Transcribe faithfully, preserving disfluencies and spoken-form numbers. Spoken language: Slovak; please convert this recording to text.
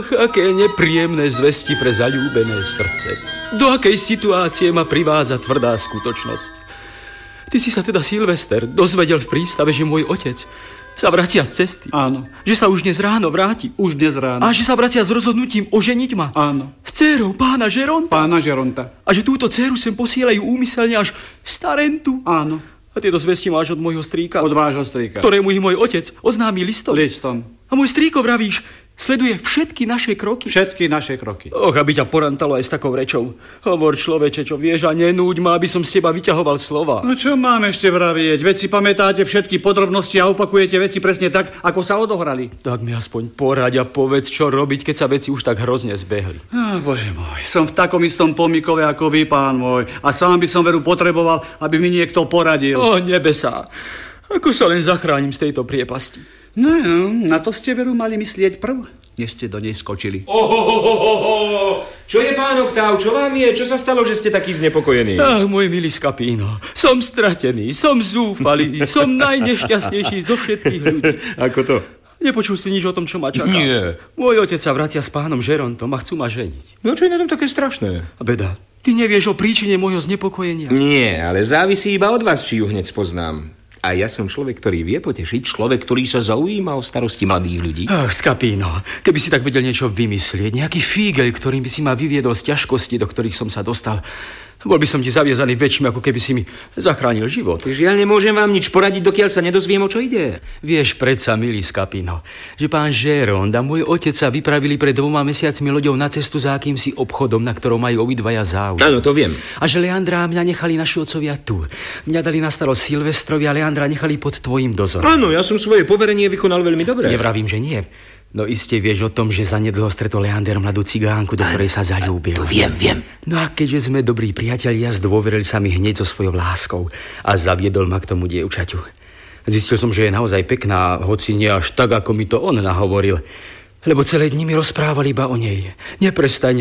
Ach, aké nepríjemné zvesti pre zaľúbené srdce. Do akej situácie ma privádza tvrdá skutočnosť. Ty si sa teda, Silvester, dozvedel v prístave, že môj otec sa vracia z cesty. Áno. Že sa už dnes ráno vráti. Už dnes ráno. A že sa vracia s rozhodnutím oženiť ma. Áno. Dcérou pána Žeronta. Pána Žeronta. A že túto dcéru sem posielajú úmyselne až starentu. Áno. A tieto zvesti máš od môjho strýka. Od vášho strýka. Ktorému ich môj otec oznámi listom. Listom. A môj strýko, vravíš, sleduje všetky naše kroky. Všetky naše kroky. Och, aby ťa porantalo aj s takou rečou. Hovor, človeče, čo vieš, a nenúď ma, aby som z teba vyťahoval slova. No čo mám ešte vravieť? Veď si pamätáte všetky podrobnosti a opakujete veci presne tak, ako sa odohrali. Tak mi aspoň poraď a povedz, čo robiť, keď sa veci už tak hrozne zbehli. Ah, Bože môj, som v takom istom pomykove ako vy, pán môj. A sám by som veru potreboval, aby mi niekto poradil. O, nebesá. Ako sa len zachránim z tejto priepasti. No, na to ste veru mali myslieť prv, než ste do nej skočili. Ohohohoho! Čo je, pán Oktáv? Čo vám je? Čo sa stalo, že ste taký znepokojení? Ach, môj milý Skapíno, som stratený, som zúfalý, som najnešťastnejší zo všetkých ľudí. Ako to? Nepočul si nič o tom, čo ma čaká? Nie. Môj otec sa vracia s pánom Žerontom a chcú ma ženiť. No čo je na tom také strašné? A beda, ty nevieš o príčine môjho znepokojenia? Nie, ale závisí iba od vás, či ju hneď spoznám. A ja som človek, ktorý vie potešiť, človek, ktorý sa zaujíma o starosti mladých ľudí. Ach, Skapíno, keby si tak vedel niečo vymyslieť, nejaký fígel, ktorým by si ma vyviedol z ťažkosti, do ktorých som sa dostal, bol by som ti zaviezaný väčším, ako keby si mi zachránil život. Žiaľ, nemôžem vám nič poradiť, dokiaľ sa nedozviem, o čo ide. Vieš predsa, milý Skapíno, že pán Žeront a môj otec sa vypravili pred dvoma mesiacmi loďou na cestu za akýmsi obchodom, na ktorom majú obidvaja záujem. Áno, to viem. A že Leandra a mňa nechali naši otcovia tu. Mňa dali na starosť Silvestrovi a Leandra nechali pod tvojim dozorom. Áno, ja som svoje poverenie vykonal veľmi dobre. Nevravím, že nie. No iste vieš o tom, že zanedlho stretol Leander mladú cigánku, do ktorej sa zaľúbil. To viem, viem. No a keďže sme dobrí priatelia, zdôveril sa mi hneď so svojou láskou a zaviedol ma k tomu dievčaťu. Zistil som, že je naozaj pekná, hoci nie až tak, ako mi to on nahovoril. Lebo celé dni mi rozprával iba o nej. Neprestajne